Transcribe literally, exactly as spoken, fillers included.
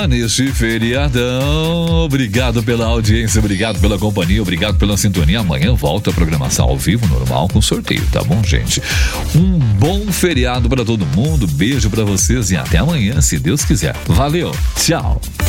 Neste feriadão, obrigado pela audiência, obrigado pela companhia, obrigado pela sintonia. Amanhã volta a programação ao vivo, normal, com sorteio, tá bom, gente? Um bom feriado pra todo mundo, beijo pra vocês e até amanhã, se Deus quiser. Valeu, tchau!